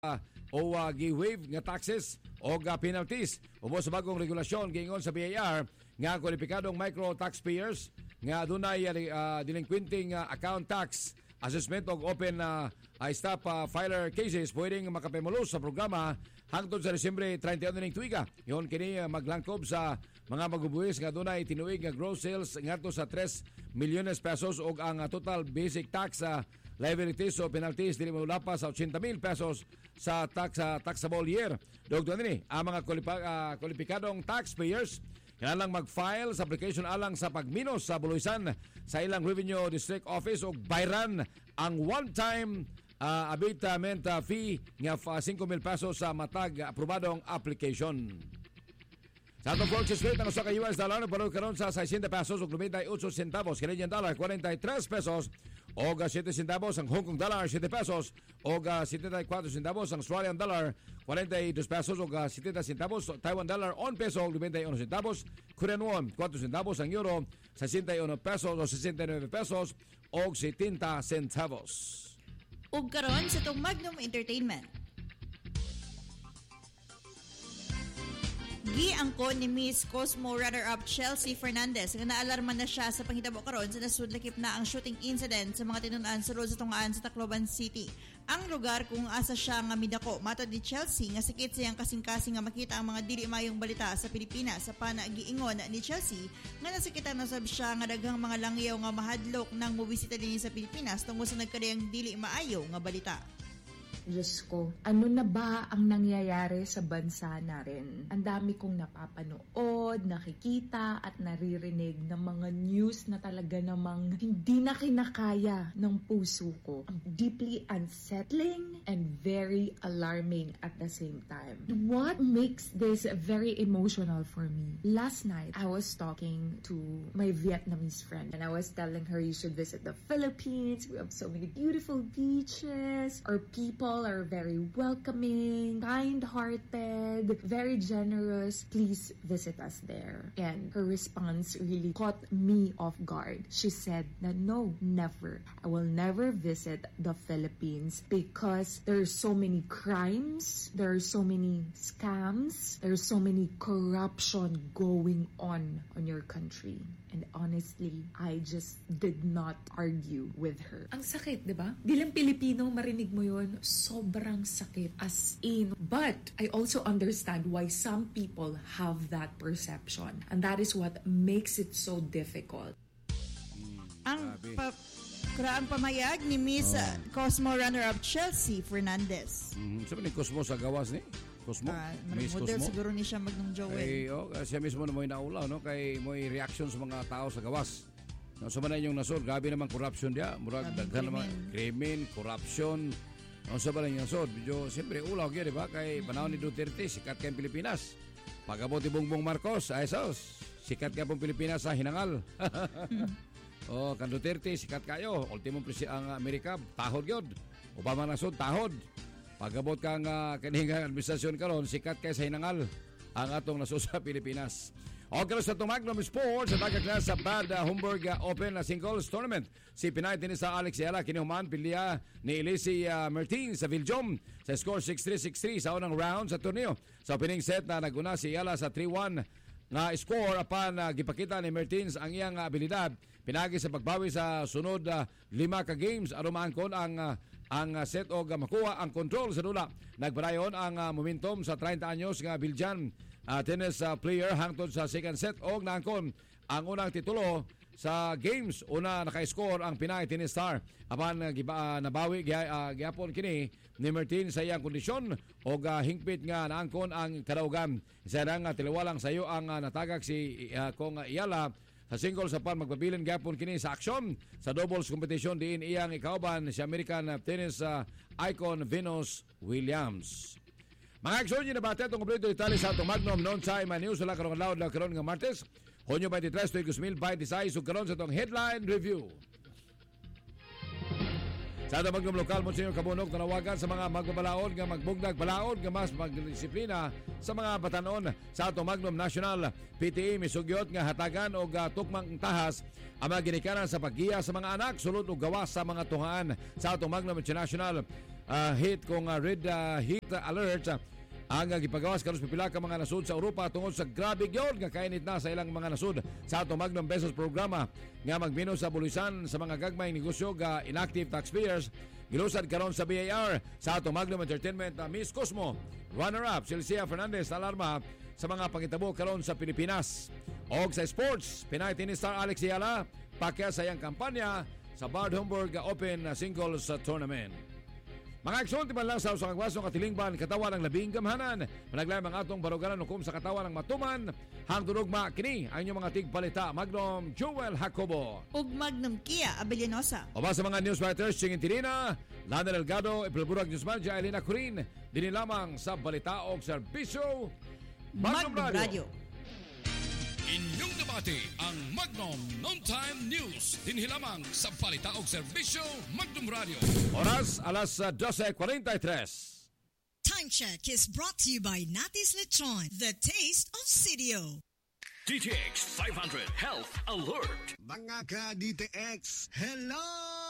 gi-waive nga taxes o penalties ubos sa bagong regulasyon giingon sa BIR nga kwalipikadong micro taxpayers nga adunay delinquenting account tax assessment og open stop filer cases pwedeng makapemulos sa programa hangtod sa Disyembre 31 ning tuiga. Yon kini maglangkob sa mga magbubuhis nga adunay tinuig nga gross sales ngadto sa 3 milyones pesos og ang total basic tax liabilities o penalties dili maulapa sa 80,000 pesos sa taxable year. Dugtong ni ang mga kwalipikadong taxpayers kailangang mag-file sa application alang sa pagminos sa buluisan sa ilang Revenue District Office o bayran ang one-time abatement fee nga 5,000 pesos sa matag aprobadong application. Sa atong purchase rate, ang usa ka US dollar nagparoon karon sa 60 pesos ug 98 centavos, Canadian dollar 43 pesos o 7 centavos, ang Hong Kong dollar 7 pesos o 74 centavos, ang Australian dollar 42 pesos o 70 centavos, Taiwan dollar 1 peso o 91 centavos, Korean won 4 centavos, ang euro 61 pesos o 69 pesos o 70 centavos. Ug karon sa itong Magnum Entertainment. Giangkon ni Miss Cosmo runner-up Chelsea Fernandez nga naalarma na siya sa panghitabo karon sa nasudlakip na ang shooting incident sa mga tinun-an sulod sa tungaan sa Tacloban City. Ang lugar kung asa siya nga midako. Matod ni Chelsea nga sakit siyang kasing-kasing nga makita ang mga dili mayong balita sa Pilipinas. Sa giingon ni Chelsea nga nasakitan na sab siya nga daghang mga langyaw nga mahadlok nang mobisita dinhi sa Pilipinas tungod sa nagkadayang dili maayo nga balita. Diyos ko, ano na ba ang nangyayari sa bansa natin? Ang dami kong napapanood, nakikita at naririnig ng mga news na talaga namang hindi na kinakaya ng puso ko. Deeply unsettling and very alarming at the same time. What makes this very emotional for me? Last night, I was talking to my Vietnamese friend and I was telling her you should visit the Philippines. We have so many beautiful beaches. Our people are very welcoming, kind-hearted, very generous. Please visit us there. And her response really caught me off guard. She said that no, never. I will never visit the Philippines because there are so many crimes, there are so many scams, there are so many corruption going on your country. And honestly, I just did not argue with her. Ang sakit, di ba? Bilang Pilipino, marinig mo yun, sobrang sakit as in. But I also understand why some people have that perception. And that is what makes it so difficult. Ang pamayag ni Miss Cosmo runner-up Chelsea Fernandez. Sabi ni Cosmo sa gawas ni? Cosmo? Miss Model Cosmo? siguro ni siya Magnum Joel. Siya mismo na mo'y naulaw, no? Kay mo'y reaction sa mga tao sa gawas. No, sa manay yung nasod, gabi naman corruption dia. Murag daghan naman krimen, corruption. No, sa manay yung nasod. Medyo, siyempre, ulaw kaya, di ba? Kay panahon ni Duterte, sikat kayong Pilipinas. Pagabot ni Bongbong Marcos, ay sos, sikat kaya pong Pilipinas sa hinangal. Kan Duterte, sikat kayo. Ultimong ang Amerika, tahod yun. Obama nasod, tahod. Pagabot kang kaning administrasyon karon sikat kay sa hinangal ang atong nasod sa Pilipinas. Okay sa itong Magnum Sports sa tagaklas sa Bad Homburg Open na singles tournament. Si Pinay Tennis sa Alex Ayala kinuman pilya ni Elise Martin sa Viljom sa score 6-3, 6-3 sa unang round sa torneo. Sa opening set na naguna si Ayala sa 3-1 nga score apan gipakita ni Martins ang iyang abilidad pinagi sa pagbawi sa sunod 5 ka games aron maangkon ang set o makuha ang control sa dula. Nagpadayon ang momentum sa 30 anyos nga Belgian tennis player hangtod sa second set o naangkon ang unang titulo sa games. Una naka-score ang Pinay tennis star apan nabawi gyapon kini ni Martin sa iyang kondisyon o hingpit nga naangkon ang kadaugan. Isa nga tiliwalang sayo ang natagak si Kong Ayala sa singles apan magpabilin gapon kini sa aksyon sa doubles competition diin iyang ikauban si American tennis icon Venus Williams. Mga aksyon yun na bate itong kompleto itali sa itong Magnum noon sa Ima News wala karong loud na karon nga Martes Hunyo 23, 2026 ug karon sa itong headline review. Sa ato Magnum Lokal, Monsignor Kabunok, tanawagan sa mga magbabalaod nga magbugdag balaod nga mas magdisiplina sa mga batanon. Sa ato Magnum National, PTA misugyot nga hatagan o tukmang tahas ang mga ginikanan sa paggiya sa mga anak, sulod o gawas sa mga tungaan. Sa ato Magnum International, hit kung red heat alert ang gipagawas karon sa pipila ka mga nasud sa Europa tungod sa grabe gyud nga kainit na sa ilang mga nasud sa atong Magnum Besos programa nga magmino sa bulisan sa mga gagmayng negosyo ga inactive taxpayers. Gilusad karon sa BAR sa atong Magnum Entertainment na Miss Cosmo, runner-up Silcia Fernandez alarma sa mga pangitabo karon sa Pilipinas. Og sa sports, Pinay tennis star Alex Ayala pakya sa iyang kampanya sa Bard Homburg Open Singles Tournament. Mga aksyon, timan lang sa usang agwasong katilingban, katawan ng labing gamhanan. Managlayang mga atong barugaran hukom sa katawan ng matuman. Hangdurugma, kini ang inyong mga tigpalita. Magnum Joel Jacobo. Ug Magnum Kia Abellanosa. O ba sa mga news writers, Chingin Tirina, Lana Delgado, Ipilburag News Manager, Elena Corin, dini lamang sa balita o serbisyo, Magnum Radio. Inyong debate ang Magnum Non-Time News. Dinhilamang sa balita o serbisyo, Magnum Radio. Oras, alas 12:43. Time check is brought to you by Natis Lechon, the taste of CDO. DTX 500 Health Alert. Mga ka-DTX, hello!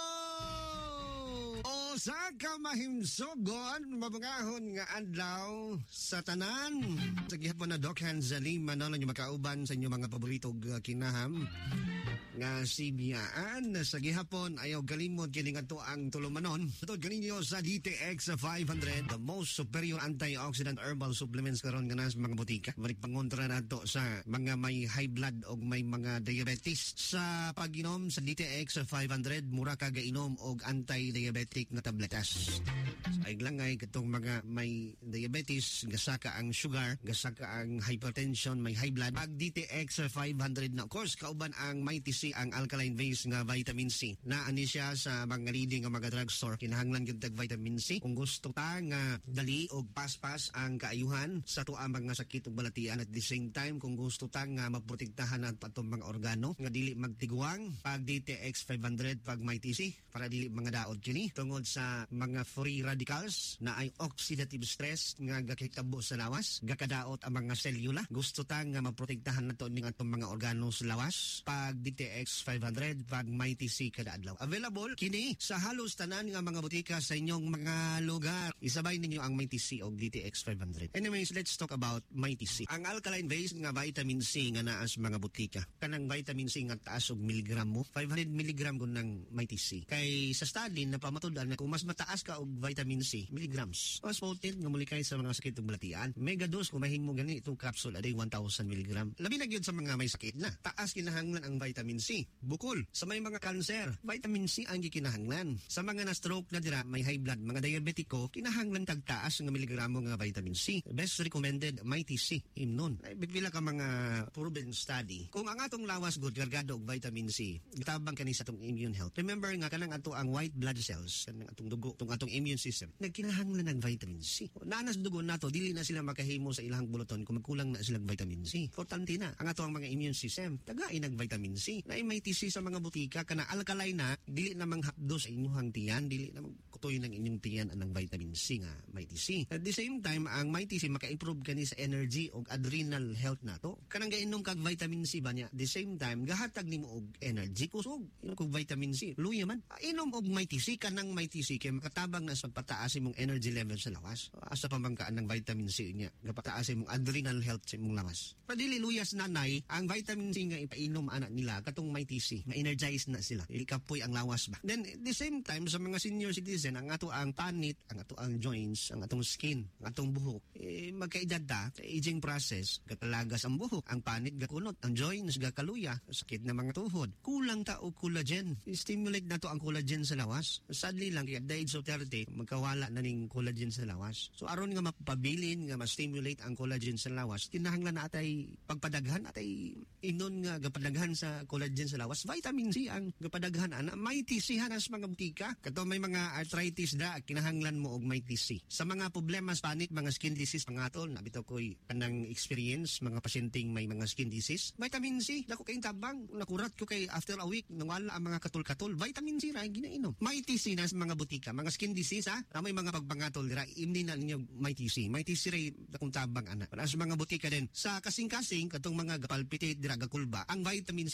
O sa kamahimsogon, mabangahon nga adlaw sa tanan. Sa gihapon na Doc Hanzali, manalo nyo makauban sa inyo mga paboritog kinaham. Nga sibiyaan sa gihapon ayaw galimod kini ngadto ang tulumanon. Tutod ganinyo sa DTX 500, the most superior antioxidant herbal supplements karon nga nas mga botika. Balik pangontra nato sa mga may high blood o may mga diabetes. Sa pag-inom sa DTX 500, mura ka gainom og anti-diabetic na tabletas. Ay langay katong mga may diabetes, gasaka ang sugar, gasaka ang hypertension, may high blood. Pag DTX 500 na, of course, kauban ang Mighty C, ang alkaline base nga vitamin C. Naani siya sa mga leading nga mga drugstore. Kinahanglan gyud tag vitamin C. Kung gusto ta nga dali og paspas ang kaayuhan sa tuwa mga sakit ug balatian, at the same time kung gusto ta nga maprotektahan at patong mga organo nga dili magtiguang, pag DTX 500 pag Mighty C para dili mga daot kini tungod sa mga free radicals na ay oxidative stress nga gakitabo sa lawas, gakadaot ang mga selula. Gusto ta nga maprotektahan nato ning atong mga organo sa lawas pag DTX 500 pag Mighty C kada adlaw. Available kini sa halos tanan nga mga butika sa inyong mga lugar. Isabay ninyo ang Mighty C og DTX 500. Anyways, let's talk about Mighty C. Ang alkaline base nga vitamin C nga naa sa mga butika. Kanang vitamin C nga taas og miligram mo, 500 miligram kun ng Mighty C. Kay sa study na pamatud-an na kung mas mataas ka og vitamin C, milligrams, mas potent nga mulikay sa mga sakit ug balatian. Mega dose kung mahimo gani itong capsule aday 1,000 miligram. Labi na gyud sa mga may sakit na. Taas kinahanglan ang vitamin C. Bukol sa may mga cancer, vitamin C ang gikinahanglan. Sa mga na stroke na dira, may high blood, mga diabetiko, kinahanglan tagtaas nga miligramo nga vitamin C. Best recommended Mighty C imnon. Ay bipila ka mga proven study. Kung ang atong lawas good kargado og vitamin C, gitabang kani sa atong immune health. Remember nga kanang ato ang white blood cells, kanang atong dugo, atong immune system, nagkinahanglan ng vitamin C. Nanas dugo nato, dili na sila makahimo sa ilang buluton kung magkulang na silang vitamin C. Importante na ang ato ang mga immune system, tagain ng vitamin C. Na may TC sa mga butika kana alkaline na, dili na manghapdo sa inyong tiyan, dili na kutoy ng inyong tiyan anang vitamin C nga may TC. At the same time, ang may TC maka-improve kani sa energy o adrenal health nato. Kanang gainom kag vitamin C ba niya, the same time gahatag nimo og energy kusog inom kog vitamin C. Luya man. Inom og may TC kanang may TC kay makatabang na sa pagpataas imong energy level sa lawas. Asa pa man ka ng vitamin C niya, gapataas imong adrenal health sa imong lawas. Padili luyas nanay, ang vitamin C nga ipainom anak nila katong may TC, ma-energize na sila. Ilikapoy ang lawas ba. Then at the same time sa mga senior citizen, ang ato ang panit, ang ato ang joints, ang atong skin, ang atong buhok, magkaedad ta sa aging process, gatalagas ang buhok, ang panit gakunot, ang joints gakaluya, sakit na mga tuhod. Kulang ta og collagen. Stimulate nato ang collagen sa lawas. Sadly lang kay at the age of 30 magkawala na ning collagen sa lawas. So aron nga mapabilin nga ma-stimulate ang collagen sa lawas, kinahanglan na atay pagpadaghan atay inon nga gapadaghan sa collagen sa lawas. Vitamin C ang gapadaghan ana. May TC hanas mga butika. Kato may mga arthritis da kinahanglan mo og may TC. Sa mga problema sa panit, mga skin disease pangatol, nabitaw ko'y kanang experience mga pasyenteng may mga skin disease. Vitamin C, dako kay tabang. Nakurat ko kay after a week nawala ang mga katul-katul. Vitamin C ra ginainom. May TC na sa mga butika, mga skin disease ha. May mga pagpangatol dira imni na ninyo may TC. May TC ra dakong tabang ana. Para sa mga butika din sa kasing-kasing katong mga gapalpitate dira gakulba, ang vitamin C dakong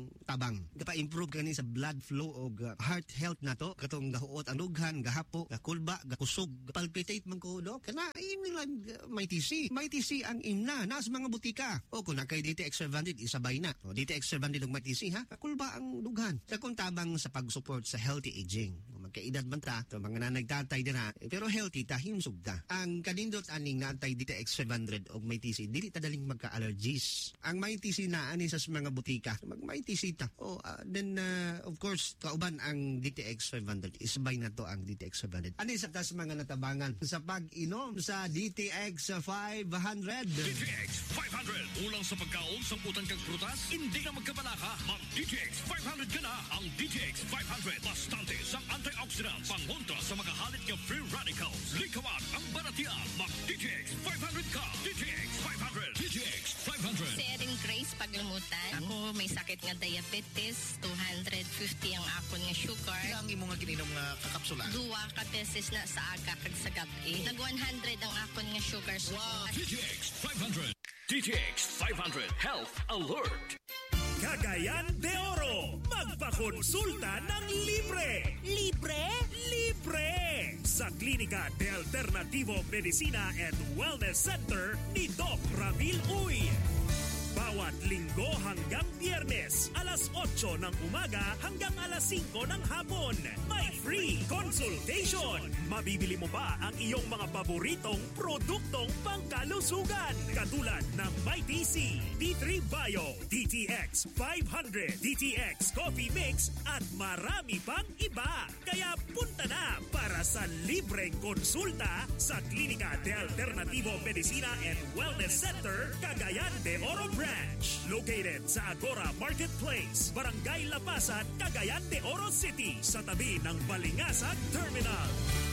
ang tabang. Gapa-improve kani sa blood flow o heart health nato katong gahuot ang dughan, gahapo, gakulba, gakusog, palpitate man ko dok. Kana imilan may TC. May TC ang imna nas mga butika. O kung nakay DTX 500 isabay na. O DTX 500 og may TC ha. Kakulba ang dughan. Sa kung tabang sa pag-support sa healthy aging. Magkaedad man ta, to mga nanagtatay dira, pero healthy ta, himsog ta. Ang kanindot aning naantay DTX 500 og may TC, dili ta daling magka-allergies. Ang may TC na ani sa mga butika, may TC ta. Then of course, kauban ang DTX 500, isbay na to ang DTX 500. Ani sa tas mga natabangan sa pag-inom sa DTX 500. DTX 500, ulang sa pagkaon, samputan kang prutas, hindi na magkabalaka. Mag DTX 500 ka na. Ang DTX 500, bastante sa antioxidants, pangontra sa mga halit ng free radicals. Likawan ang baratian. Mag DTX 500 ka. DTX 500. DTX 500. Si Erin Grace paglumutan. Ako may sakit nga diabetes, 250 ang akon nga sugar. Ang imo nga gininom nga kakapsula? 2 ka beses na sa aga kag sa gabi. Nag 100 ang akon nga sugar. Wow. DTX 500. DTX 500 Health Alert. Cagayan de Oro. Magpakonsulta ng libre. Libre? Libre! Sa Klinika de Alternativo Medicina and Wellness Center ni Doc Ramil Uy. Bawat linggo hanggang Biyernes, alas 8 ng umaga hanggang alas 5 ng hapon. May free consultation. Mabibili mo ba ang iyong mga paboritong produktong pangkalusugan? Katulad ng MyTC, D3 Bio, DTX 500, DTX Coffee Mix at marami pang iba. Kaya punta na para sa libreng konsulta sa Klinika de Alternativo Medicina and Wellness Center, Cagayan de Oro Branch. Located sa Agora Marketplace, Barangay Lapasan, Cagayan de Oro City, sa tabi ng Balingasag Terminal.